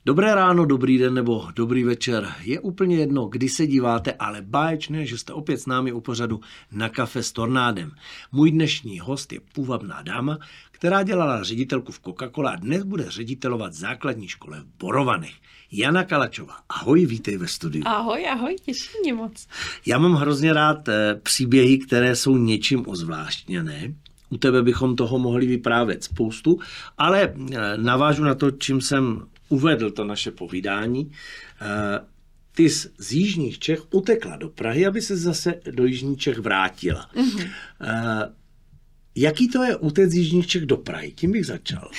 Dobré ráno, dobrý den nebo dobrý večer. Je úplně jedno, kdy se díváte, ale báječné, že jste opět s námi u pořadu Na kafe s Tornádem. Můj dnešní host je půvabná dáma, která dělala ředitelku v Coca-Cola a dnes bude ředitelovat základní škole v Borovanech. Jana Kalačová. Ahoj, vítej ve studiu. Ahoj, těší mě moc. Já mám hrozně rád příběhy, které jsou něčím ozvláštněné. U tebe bychom toho mohli vyprávět spoustu, ale navážu na to, čím jsem uvedl to naše povídání. Ty z jižních Čech utekla do Prahy, aby se zase do jižních Čech vrátila. Mm-hmm. Jaký to je utéct z jižních Čech do Prahy? Tím bych začal.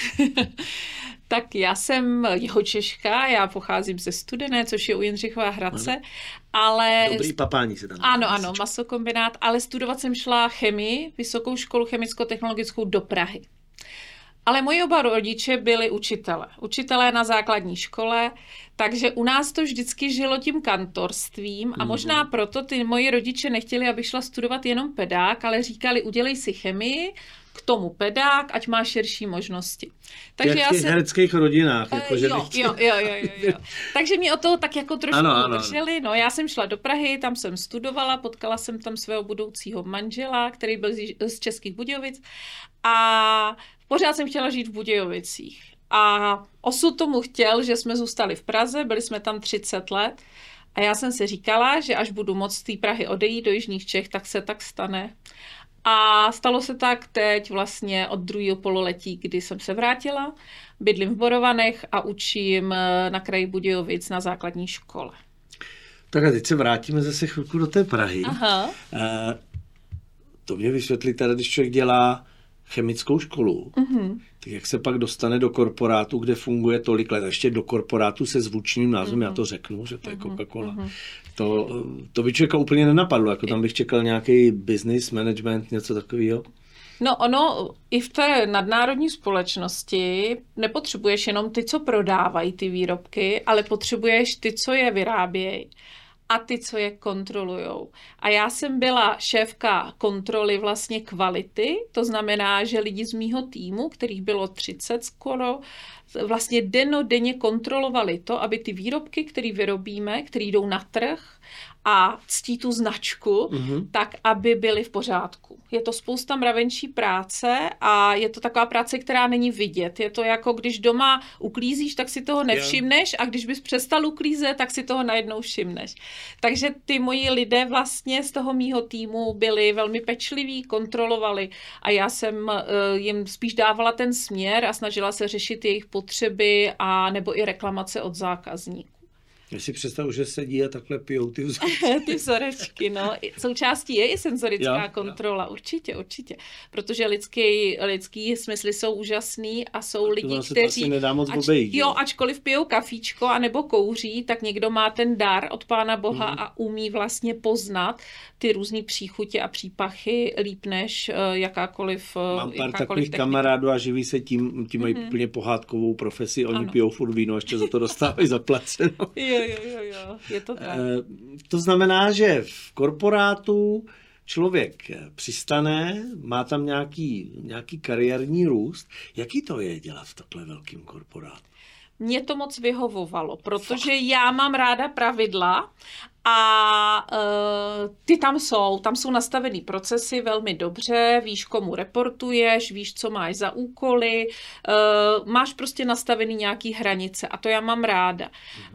Tak já jsem Jihočeška, já pocházím ze Studené, což je u Jindřichova Hradce, ale... Dobrý papání se tam. Ano, masokombinát, ale studovat jsem šla chemii, Vysokou školu chemicko-technologickou do Prahy. Ale moji oba rodiče byli učitelé na základní škole, takže u nás to vždycky žilo tím kantorstvím a možná proto ty moji rodiče nechtěli, abych šla studovat jenom pedák, ale říkali, udělej si chemii, k tomu pedák, ať má širší možnosti. Takže jak v těch hereckých rodinách. Jo. Takže mě od toho tak jako trošku udrželi. No, já jsem šla do Prahy, tam jsem studovala, potkala jsem tam svého budoucího manžela, který byl z Českých Budějovic a pořád jsem chtěla žít v Budějovicích. A osud tomu chtěl, že jsme zůstali v Praze, byli jsme tam 30 let a já jsem si říkala, že až budu moct z té Prahy odejít do jižních Čech, tak se tak stane. A stalo se tak teď vlastně od druhého pololetí, kdy jsem se vrátila, bydlím v Borovanech a učím na kraji Budějovic na základní škole. Tak a teď se vrátíme zase chvilku do té Prahy. Aha. To mě vysvětlí teda, když člověk dělá chemickou školu, tak jak se pak dostane do korporátu, kde funguje tolik let, ještě do korporátu se zvučným názvem, já to řeknu, že to je Coca-Cola. To by člověka úplně nenapadlo, jako tam bych čekal nějaký business management, něco takového. No ono i v té nadnárodní společnosti nepotřebuješ jenom ty, co prodávají ty výrobky, ale potřebuješ ty, co je vyrábějí a ty, co je kontrolujou. A já jsem byla šéfka kontroly vlastně kvality, to znamená, že lidi z mýho týmu, kterých bylo 30 skoro, vlastně dennodenně kontrolovali to, aby ty výrobky, které vyrobíme, které jdou na trh a ctí tu značku, tak aby byly v pořádku. Je to spousta mravenčí práce a je to taková práce, která není vidět. Je to jako když doma uklízíš, tak si toho nevšimneš a když bys přestal uklízet, tak si toho najednou všimneš. Takže ty moji lidé vlastně z toho mýho týmu byli velmi pečliví, kontrolovali a já jsem jim spíš dávala ten směr a snažila se řešit jejich potřeby a nebo i reklamace od zákazníků. Já si představu, že sedí a takhle pijou ty vzorečky. Ty vzorečky, no. Součástí je i senzorická kontrola, určitě. Protože lidský smysly jsou úžasný a jsou lidi, kteří... nedá moc obejít. Ačkoliv pijou kafíčko anebo kouří, tak někdo má ten dar od Pána Boha a umí vlastně poznat ty různý příchutě a přípachy líp než jakákoliv Mám pár takových kamarádů a živí se tím mají úplně pohádkovou profesi, oni pijou furt víno a ještě za to dostávají zaplaceno. Jo, je to tak. To znamená, že v korporátu člověk přistane, má tam nějaký kariérní růst. Jaký to je dělat v takhle velkým korporátu? Mně to moc vyhovovalo, protože já mám ráda pravidla a ty tam jsou nastavený procesy velmi dobře, víš, komu reportuješ, víš, co máš za úkoly, máš prostě nastavený nějaký hranice a to já mám ráda.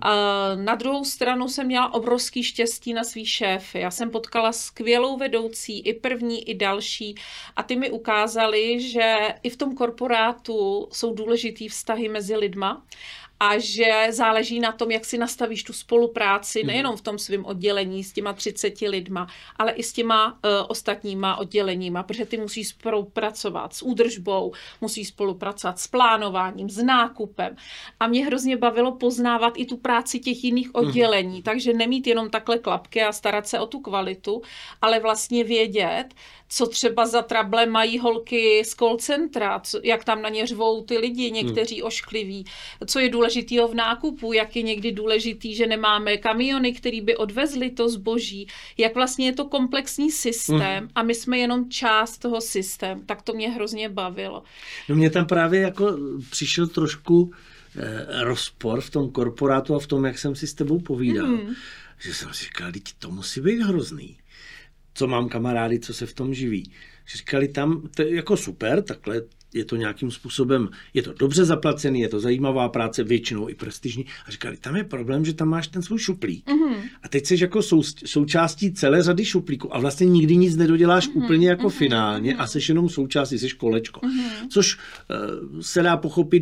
Na druhou stranu jsem měla obrovský štěstí na svý šéfy. Já jsem potkala skvělou vedoucí, i první, i další a ty mi ukázali, že i v tom korporátu jsou důležitý vztahy mezi lidma a že záleží na tom, jak si nastavíš tu spolupráci, nejenom v tom svém oddělení s těma 30 lidma, ale i s těma ostatníma odděleníma, protože ty musíš spolupracovat s údržbou, musíš spolupracovat s plánováním, s nákupem. A mě hrozně bavilo poznávat i tu práci těch jiných oddělení, takže nemít jenom takhle klapky a starat se o tu kvalitu, ale vlastně vědět, co třeba za trable mají holky z call centra, jak tam na ně řvou ty lidi, někteří oškliví, co je důležitýho v nákupu, jak je někdy důležitý, že nemáme kamiony, který by odvezli to zboží, jak vlastně je to komplexní systém a my jsme jenom část toho systému, tak to mě hrozně bavilo. No mě tam právě jako přišel trošku rozpor v tom korporátu a v tom, jak jsem si s tebou povídal, že jsem si říkal, teď to musí být hrozný. Co mám kamarády, co se v tom živí. Že říkali tam, to je jako super, takhle je to nějakým způsobem, je to dobře zaplacený, je to zajímavá práce, většinou i prestižní. A říkali, tam je problém, že tam máš ten svůj šuplík. A teď jsi jako součástí celé řady šuplíků a vlastně nikdy nic nedoděláš úplně jako finálně a jsi jenom součástí, jsi kolečko. Což se dá pochopit,